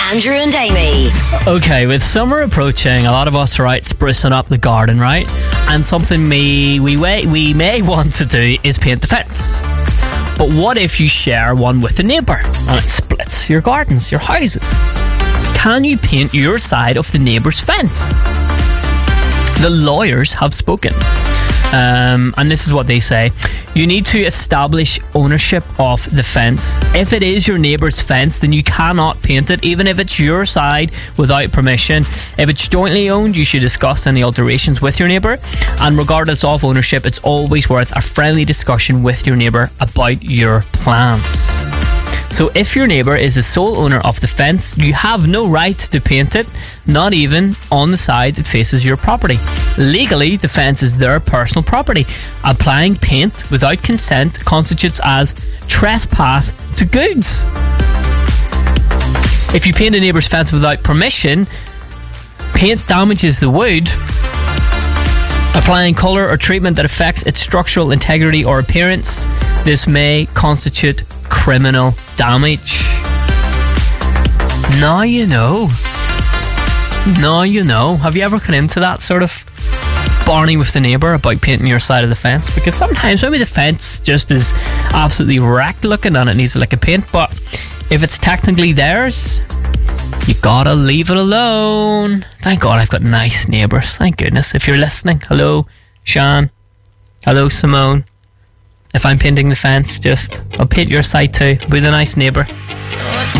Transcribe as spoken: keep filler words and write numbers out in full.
Andrew and Amy. Okay, with summer approaching, a lot of us are out sprucing up the garden, right? And something me we may, we may want to do is paint the fence. But what if you share one with a neighbour and it splits your gardens, your houses? Can you paint your side of the neighbour's fence? The lawyers have spoken. Um, and this is what they say. You need to establish ownership of the fence. If it is your neighbour's fence, then you cannot paint it, even if it's your side, without permission. If it's jointly owned, you should discuss any alterations with your neighbour. And regardless of ownership, it's always worth a friendly discussion with your neighbour about your plans. So if your neighbour is the sole owner of the fence, you have no right to paint it, not even on the side that faces your property. Legally, the fence is their personal property. Applying paint without consent constitutes as trespass to goods. If you paint a neighbour's fence without permission, paint damages the wood. Applying colour or treatment that affects its structural integrity or appearance, this may constitute criminal damage. Now you know. Now you know. Have you ever come into that sort of barney with the neighbour about painting your side of the fence? Because sometimes maybe the fence just is absolutely wrecked looking and it needs a lick of paint, but if it's technically theirs, you gotta leave it alone. Thank God I've got nice neighbours. Thank goodness. If you're listening, hello Sean, hello Simone. If I'm painting the fence, just I'll paint your side too. I'll be the nice neighbour.